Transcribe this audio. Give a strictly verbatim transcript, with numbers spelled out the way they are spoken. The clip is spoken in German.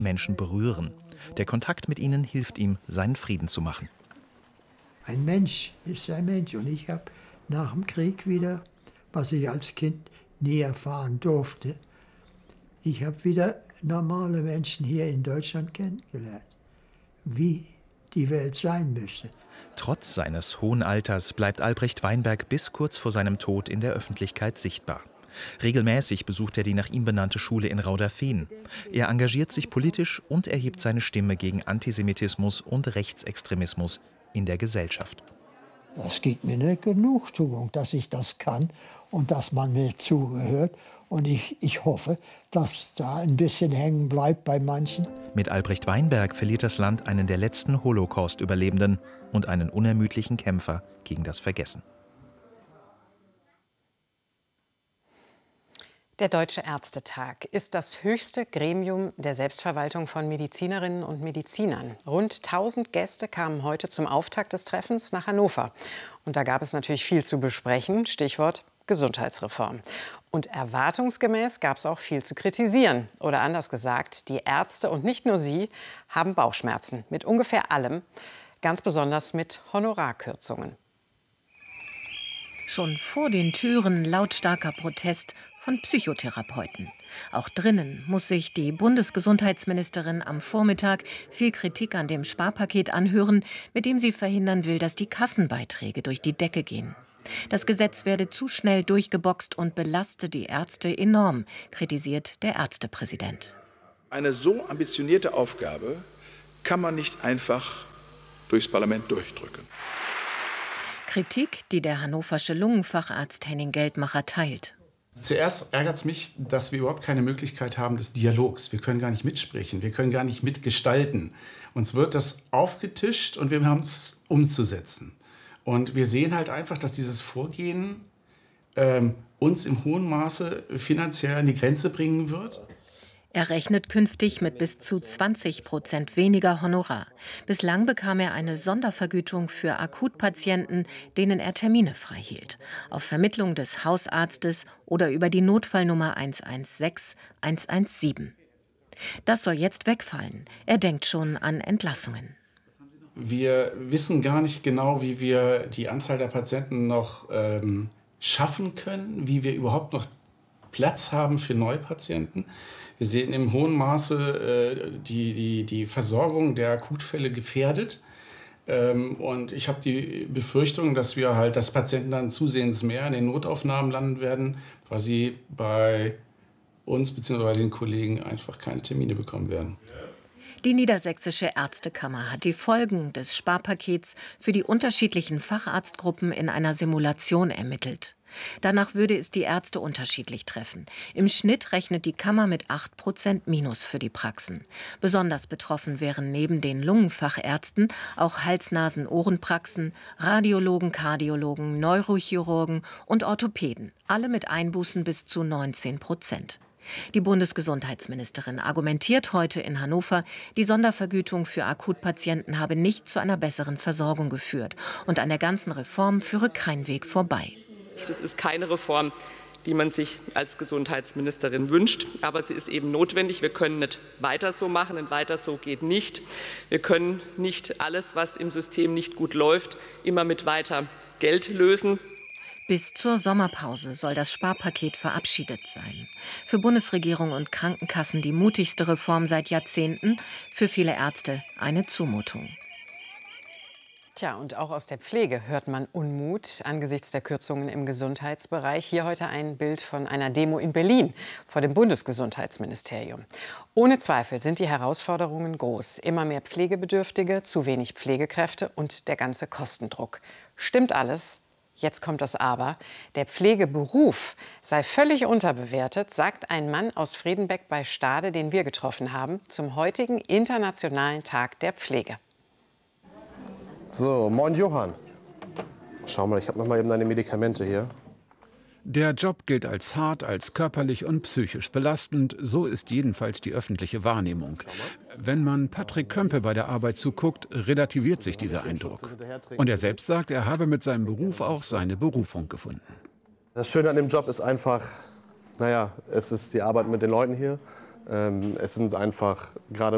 Menschen berühren. Der Kontakt mit ihnen hilft ihm, seinen Frieden zu machen. Ein Mensch ist ein Mensch und ich habe nach dem Krieg wieder, was ich als Kind nie erfahren durfte, ich habe wieder normale Menschen hier in Deutschland kennengelernt, wie die Welt sein müsste. Trotz seines hohen Alters bleibt Albrecht Weinberg bis kurz vor seinem Tod in der Öffentlichkeit sichtbar. Regelmäßig besucht er die nach ihm benannte Schule in Rauderfehn. Er engagiert sich politisch und erhebt seine Stimme gegen Antisemitismus und Rechtsextremismus in der Gesellschaft. Das gibt mir eine Genugtuung, dass ich das kann und dass man mir zugehört. Und ich, ich hoffe, dass da ein bisschen hängen bleibt bei manchen. Mit Albrecht Weinberg verliert das Land einen der letzten Holocaust-Überlebenden und einen unermüdlichen Kämpfer gegen das Vergessen. Der Deutsche Ärztetag ist das höchste Gremium der Selbstverwaltung von Medizinerinnen und Medizinern. Rund tausend Gäste kamen heute zum Auftakt des Treffens nach Hannover. Und da gab es natürlich viel zu besprechen, Stichwort Gesundheitsreform. Und erwartungsgemäß gab es auch viel zu kritisieren. Oder anders gesagt, die Ärzte und nicht nur sie haben Bauchschmerzen mit ungefähr allem, ganz besonders mit Honorarkürzungen. Schon vor den Türen lautstarker Protest von Psychotherapeuten. Auch drinnen muss sich die Bundesgesundheitsministerin am Vormittag viel Kritik an dem Sparpaket anhören, mit dem sie verhindern will, dass die Kassenbeiträge durch die Decke gehen. Das Gesetz werde zu schnell durchgeboxt und belaste die Ärzte enorm, kritisiert der Ärztepräsident. Eine so ambitionierte Aufgabe kann man nicht einfach durchs Parlament durchdrücken. Kritik, die der hannoversche Lungenfacharzt Henning Geldmacher teilt. Zuerst ärgert es mich, dass wir überhaupt keine Möglichkeit haben des Dialogs. Wir können gar nicht mitsprechen, wir können gar nicht mitgestalten. Uns wird das aufgetischt und wir haben es umzusetzen. Und wir sehen halt einfach, dass dieses Vorgehen ähm, uns im hohen Maße finanziell an die Grenze bringen wird. Er rechnet künftig mit bis zu zwanzig Prozent weniger Honorar. Bislang bekam er eine Sondervergütung für Akutpatienten, denen er Termine freihielt. Auf Vermittlung des Hausarztes oder über die Notfallnummer eins eins sechs eins eins sieben. Das soll jetzt wegfallen. Er denkt schon an Entlassungen. Wir wissen gar nicht genau, wie wir die Anzahl der Patienten noch ähm, schaffen können, wie wir überhaupt noch Platz haben für Neupatienten. Wir sehen im hohen Maße äh, die, die, die Versorgung der Akutfälle gefährdet. Ähm, und ich habe die Befürchtung, dass wir halt, dass Patienten dann zusehends mehr in den Notaufnahmen landen werden, weil sie bei uns bzw. bei den Kollegen einfach keine Termine bekommen werden. Die Niedersächsische Ärztekammer hat die Folgen des Sparpakets für die unterschiedlichen Facharztgruppen in einer Simulation ermittelt. Danach würde es die Ärzte unterschiedlich treffen. Im Schnitt rechnet die Kammer mit acht Prozent Minus für die Praxen. Besonders betroffen wären neben den Lungenfachärzten auch Hals-Nasen-Ohrenpraxen, Radiologen, Kardiologen, Neurochirurgen und Orthopäden. Alle mit Einbußen bis zu neunzehn Prozent. Die Bundesgesundheitsministerin argumentiert heute in Hannover, die Sondervergütung für Akutpatienten habe nicht zu einer besseren Versorgung geführt. Und an der ganzen Reform führe kein Weg vorbei. Das ist keine Reform, die man sich als Gesundheitsministerin wünscht. Aber sie ist eben notwendig. Wir können nicht weiter so machen, und weiter so geht nicht. Wir können nicht alles, was im System nicht gut läuft, immer mit weiter Geld lösen. Bis zur Sommerpause soll das Sparpaket verabschiedet sein. Für Bundesregierung und Krankenkassen die mutigste Reform seit Jahrzehnten, für viele Ärzte eine Zumutung. Tja, und auch aus der Pflege hört man Unmut angesichts der Kürzungen im Gesundheitsbereich. Hier heute ein Bild von einer Demo in Berlin vor dem Bundesgesundheitsministerium. Ohne Zweifel sind die Herausforderungen groß. Immer mehr Pflegebedürftige, zu wenig Pflegekräfte und der ganze Kostendruck. Stimmt alles? Jetzt kommt das Aber. Der Pflegeberuf sei völlig unterbewertet, sagt ein Mann aus Fredenbeck bei Stade, den wir getroffen haben, zum heutigen Internationalen Tag der Pflege. So, moin Johann. Schau mal, ich habe noch mal eben deine Medikamente hier. Der Job gilt als hart, als körperlich und psychisch belastend. So ist jedenfalls die öffentliche Wahrnehmung. Wenn man Patrick Kömpe bei der Arbeit zuguckt, relativiert sich dieser Eindruck. Und er selbst sagt, er habe mit seinem Beruf auch seine Berufung gefunden. Das Schöne an dem Job ist einfach, naja, es ist die Arbeit mit den Leuten hier. Es sind einfach gerade